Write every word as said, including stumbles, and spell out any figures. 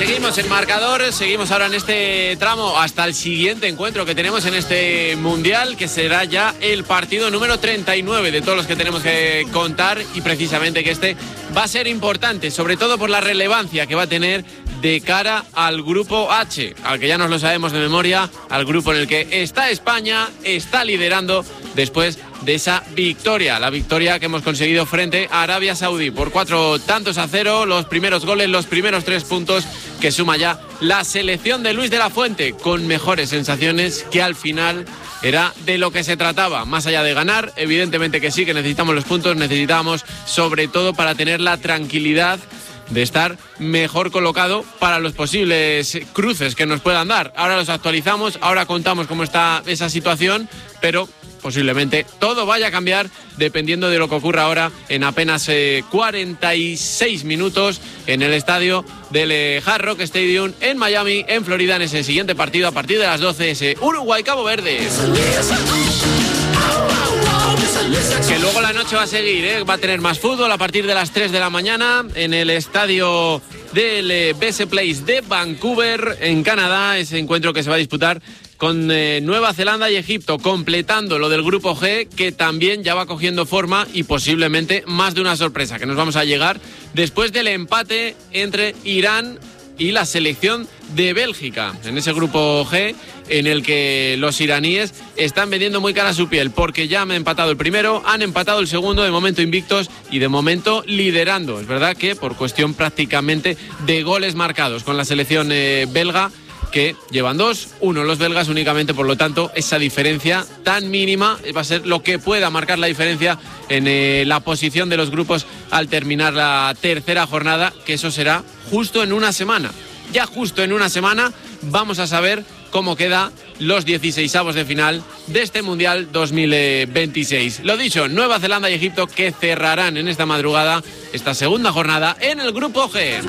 Seguimos en marcador, seguimos ahora en este tramo hasta el siguiente encuentro que tenemos en este Mundial, que será ya el partido número treinta y nueve de todos los que tenemos que contar, y precisamente que este va a ser importante, sobre todo por la relevancia que va a tener de cara al grupo H, al que ya nos lo sabemos de memoria, al grupo en el que está España, está liderando después de esa victoria, la victoria que hemos conseguido frente a Arabia Saudí por cuatro tantos a cero, los primeros goles, los primeros tres puntos que suma ya la selección de Luis de la Fuente, con mejores sensaciones, que al final era de lo que se trataba, más allá de ganar, evidentemente que sí, que necesitamos los puntos, necesitamos sobre todo para tener la tranquilidad de estar mejor colocado para los posibles cruces que nos puedan dar. Ahora los actualizamos, ahora contamos cómo está esa situación, pero posiblemente todo vaya a cambiar dependiendo de lo que ocurra ahora en apenas eh, cuarenta y seis minutos en el estadio del eh, Hard Rock Stadium en Miami, en Florida, en ese siguiente partido a partir de las doce, ese Uruguay-Cabo Verde. Que luego la noche va a seguir, ¿eh? Va a tener más fútbol a partir de las tres de la mañana en el estadio del eh, B S Place de Vancouver, en Canadá, ese encuentro que se va a disputar con eh, Nueva Zelanda y Egipto, completando lo del grupo G, que también ya va cogiendo forma, y posiblemente más de una sorpresa que nos vamos a llegar después del empate entre Irán y la selección de Bélgica, en ese grupo G en el que los iraníes están vendiendo muy cara su piel, porque ya han empatado el primero, han empatado el segundo, de momento invictos y de momento liderando. Es verdad que por cuestión prácticamente de goles marcados con la selección eh, belga, que llevan dos, uno los belgas únicamente, por lo tanto esa diferencia tan mínima va a ser lo que pueda marcar la diferencia en eh, la posición de los grupos al terminar la tercera jornada, que eso será justo en una semana. Ya justo en una semana vamos a saber cómo queda los dieciseisavos de final de este Mundial dos mil veintiséis. Lo dicho, Nueva Zelanda y Egipto, que cerrarán en esta madrugada esta segunda jornada en el grupo G.